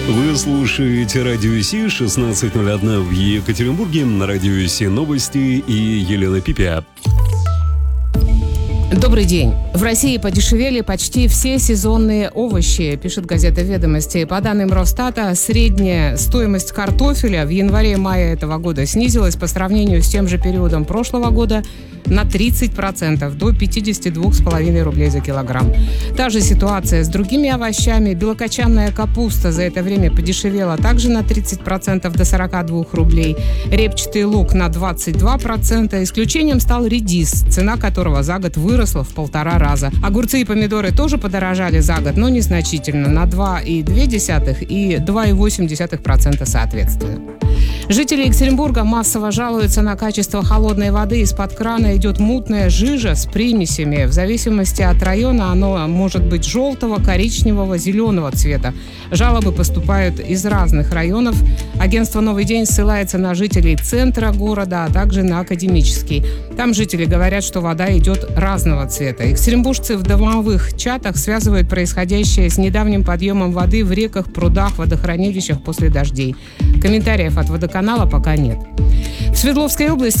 Вы слушаете Радио Си, 16:01 в Екатеринбурге. На Радио Си новости и Елена Пипя. Добрый день. В России подешевели почти все сезонные овощи, пишет газета «Ведомости». По данным Росстата, средняя стоимость картофеля в январе-мае этого года снизилась по сравнению с тем же периодом прошлого года на 30%, до 52,5 рублей за килограмм. Та же ситуация с другими овощами. Белокочанная капуста за это время подешевела также на 30%, до 42 рублей. Репчатый лук на 22%. Исключением стал редис, цена которого за год выросла в 1,5 раза. Огурцы и помидоры тоже подорожали за год, но незначительно, на 2,2 и 2,8% соответственно. Жители Екатеринбурга массово жалуются на качество холодной воды. Из-под крана идет мутная жижа с примесями. В зависимости от района оно может быть желтого, коричневого, зеленого цвета. Жалобы поступают из разных районов. Агентство «Новый день» ссылается на жителей центра города, а также на Академический. Там жители говорят, что вода идет разного цвета. Екатеринбуржцы в домовых чатах связывают происходящее с недавним подъемом воды в реках, прудах, водохранилищах после дождей. Комментариев от водоканала пока нет. В Свердловской области